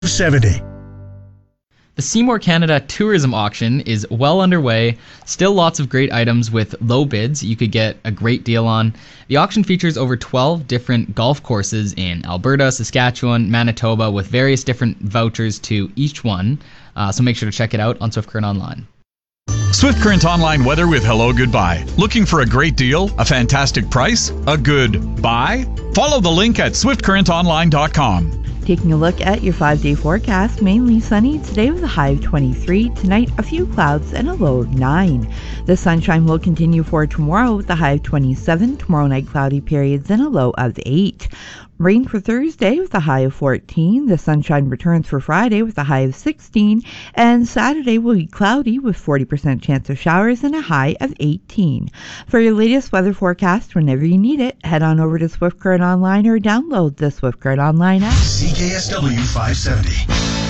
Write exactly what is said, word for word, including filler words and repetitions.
seventy. The Seymour Canada Tourism Auction is well underway. Still lots of great items with low bids you could get a great deal on. The auction features over twelve different golf courses in Alberta, Saskatchewan, Manitoba, with various different vouchers to each one. Uh, so make sure to check it out on Swift Current Online. Swift Current Online weather with Hello Goodbye. Looking for a great deal, a fantastic price, a good buy? Follow the link at swift current online dot com. Taking a look at your five-day forecast, mainly sunny today with a high of twenty-three. Tonight, a few clouds and a low of nine. The sunshine will continue for tomorrow with a high of twenty-seven. Tomorrow night, cloudy periods and a low of eight. Rain for Thursday with a high of fourteen. The sunshine returns for Friday with a high of sixteen. And Saturday will be cloudy with forty percent chance of showers and a high of eighteen. For your latest weather forecast, whenever you need it, head on over to Swift Current Online or download the Swift Current Online app. C K S W five seventy.